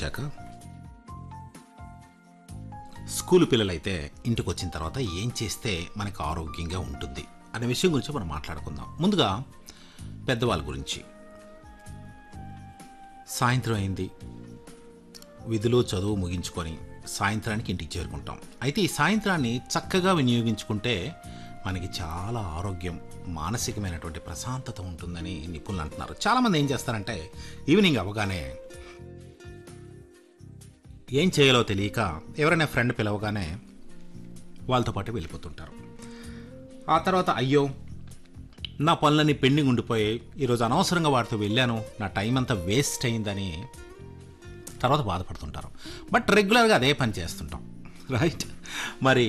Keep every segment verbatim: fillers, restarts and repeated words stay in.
వచ్చాక స్కూల్ పిల్లలైతే ఇంటికి వచ్చిన తర్వాత ఏం చేస్తే మనకు ఆరోగ్యంగా ఉంటుంది అనే విషయం గురించి మనం మాట్లాడుకుందాం. ముందుగా పెద్దవాళ్ళ గురించి. సాయంత్రం అయింది, విధులు చదువు ముగించుకొని సాయంత్రానికి ఇంటికి చేరుకుంటాం. అయితే ఈ సాయంత్రాన్ని చక్కగా వినియోగించుకుంటే మనకి చాలా ఆరోగ్యం, మానసికమైనటువంటి ప్రశాంతత ఉంటుందని నిపుణులు అంటున్నారు. చాలామంది ఏం చేస్తారంటే ఈవినింగ్ అవగానే ఏం చేయాలో తెలియక ఎవరైనా ఫ్రెండ్ పిలవగానే వాళ్ళతో పాటు వెళ్ళిపోతుంటారు. ఆ తర్వాత అయ్యో నా పనులన్నీ పెండింగ్ ఉండిపోయాయి, ఈరోజు అనవసరంగా వాటితో వెళ్ళాను, నా టైం అంతా వేస్ట్ అయిందని తర్వాత బాధపడుతుంటారు. బట్ రెగ్యులర్గా అదే పని చేస్తుంటాం, రైట్? మరి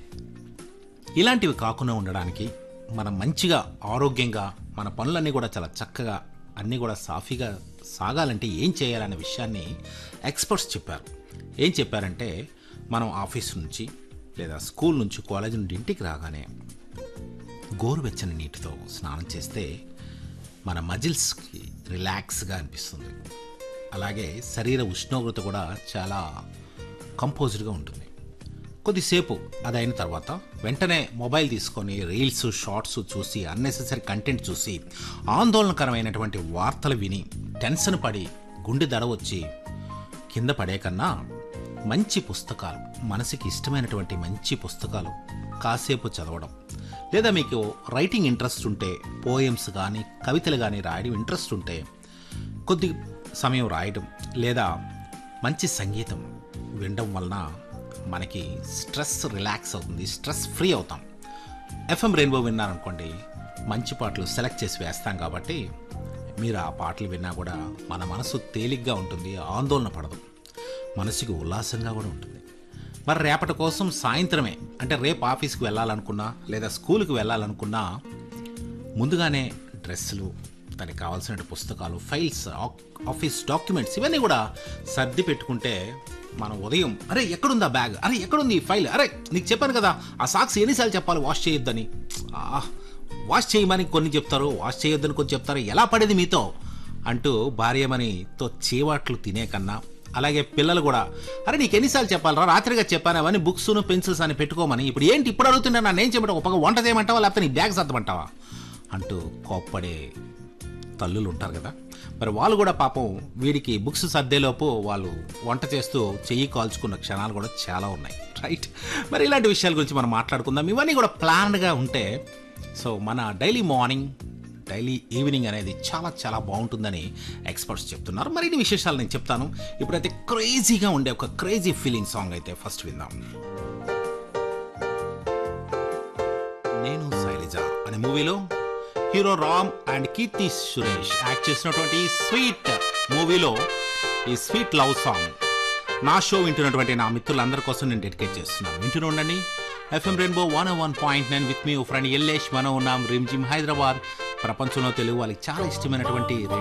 ఇలాంటివి కాకుండా ఉండడానికి మనం మంచిగా ఆరోగ్యంగా మన పనులన్నీ కూడా చాలా చక్కగా అన్నీ కూడా సాఫీగా సాగాలంటే ఏం చేయాలనే విషయాన్ని ఎక్స్పర్ట్స్ చెప్పారు. ఏం చెప్పారంటే మనం ఆఫీస్ నుంచి లేదా స్కూల్ నుంచి కాలేజ్ నుండి ఇంటికి రాగానే గోరువెచ్చని నీటితో స్నానం చేస్తే మన మజిల్స్కి రిలాక్స్గా అనిపిస్తుంది. అలాగే శరీర ఉష్ణోగ్రత కూడా చాలా కంపోజ్డ్గా ఉంటుంది. కొద్దిసేపు అదైన తర్వాత వెంటనే మొబైల్ తీసుకొని రీల్స్ షార్ట్స్ చూసి అన్నెసెసరీ కంటెంట్ చూసి ఆందోళనకరమైనటువంటి వార్తలు విని టెన్షన్ పడి గుండె దడ వచ్చి కింద పడే కన్నా మంచి పుస్తకాలు, మనసుకి ఇష్టమైనటువంటి మంచి పుస్తకాలు కాసేపు చదవడం, లేదా మీకు రైటింగ్ ఇంట్రెస్ట్ ఉంటే పోయమ్స్ కానీ కవితలు కానీ రాయడం ఇంట్రెస్ట్ ఉంటే కొద్ది సమయం రాయడం, లేదా మంచి సంగీతం వినడం వలన మనకి స్ట్రెస్ రిలాక్స్ అవుతుంది, స్ట్రెస్ ఫ్రీ అవుతాం. ఎఫ్ఎం రెయిన్బో విన్నారనుకోండి, మంచి పాటలు సెలెక్ట్ చేసి వేస్తాం కాబట్టి మీరు ఆ పాటలు విన్నా కూడా మన మనసు తేలిగ్గా ఉంటుంది, ఆందోళన పడదు, మనసుకి ఉల్లాసంగా కూడా ఉంటుంది. మరి రేపటి కోసం సాయంత్రమే అంటే రేపు ఆఫీస్కి వెళ్ళాలనుకున్నా లేదా స్కూల్కి వెళ్ళాలనుకున్నా ముందుగానే డ్రెస్సులు, దానికి కావాల్సిన పుస్తకాలు, ఫైల్స్, ఆఫీస్ డాక్యుమెంట్స్ ఇవన్నీ కూడా సర్ది పెట్టుకుంటే మనం ఉదయం అరే ఎక్కడుందా బ్యాగ్, అరే ఎక్కడుంది ఈ ఫైల్, అరే నీకు చెప్పాను కదా ఆ సాక్స్ ఎన్నిసార్లు చెప్పాలి వాష్ చేయొద్దని, వాష్ చేయమని కొన్ని చెప్తారు, వాష్ చేయొద్దని కొన్ని చెప్తారు, ఎలా పడేది మీతో అంటూ భార్యమనితో చీవాట్లు తినే కన్నా, అలాగే పిల్లలు కూడా అరే నీకు ఎన్నిసార్లు చెప్పాలరా రాత్రిగా చెప్పాను అవన్నీ బుక్స్ను పెన్సిల్స్ అని పెట్టుకోమని, ఇప్పుడు ఏంటి ఇప్పుడు అడుగుతున్నా నన్ను ఏం చెప్పడం, ఒక పక్క వంట చేయమంటావా లేకపోతే నీ బ్యాగ్ సర్దమంటావా అంటూ కోప్పడే తల్లులు ఉంటారు కదా. మరి వాళ్ళు కూడా పాపం వీడికి బుక్స్ సర్దేలోపు వాళ్ళు వంట చేస్తూ చెయ్యి కాల్చుకున్న క్షణాలు కూడా చాలా ఉన్నాయి, రైట్? మరి ఇలాంటి విషయాల గురించి మనం మాట్లాడుకుందాం. ఇవన్నీ కూడా ప్లాన్డ్గా ఉంటే సో మన డైలీ మార్నింగ్ డైలీ ఈవినింగ్ అనేది చాలా చాలా బాగుంటుందని ఎక్స్పర్ట్స్ చెప్తున్నారు. మరి ఇన్ని విశేషాలు నేను చెప్తాను. ఇప్పుడైతే క్రేజీగా ఉండే ఒక క్రేజీ ఫీలింగ్ సాంగ్ అయితే ఫస్ట్ విందాం. నేను శైలజ అనే మూవీలో hero Ram and Keerthy Suresh act చేసినటువంటి స్వీట్ మూవీలో ఈ స్వీట్ లవ్ సాంగ్ నా షో వింటున్నటువంటి నా మిత్రులందరి కోసం నేను డెడికేట్ చేస్తున్నాను. వింటూనే ఉండండి FM rainbow one one point nine with me friend Yellesh. మనం ఉన్నాం రిమ్ జిమ్ హైదరాబాద్. ప్రపంచంలో తెలుగు వాళ్ళకి చాలా ఇష్టమైనటువంటి